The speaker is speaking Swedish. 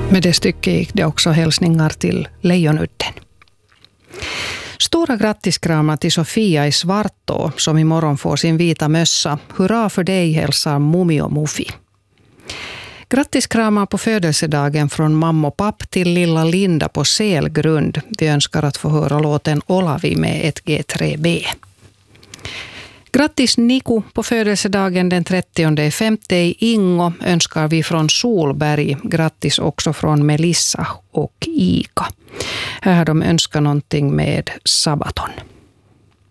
Med det stycket gick det också hälsningar till Lejonudden. Stora grattiskramar till Sofia i Svartå som imorgon får sin vita mössa. Hurra för dig, hälsar Mumi och Mufi. Grattiskramar på födelsedagen från mamma och papp till lilla Linda på Selgrund. Vi önskar att få höra låten Olavi med 1G3B. Grattis Niku på födelsedagen den 30/5 i Ingo önskar vi från Solberg. Grattis också från Melissa och Ika. Här har de önskat någonting med Sabaton.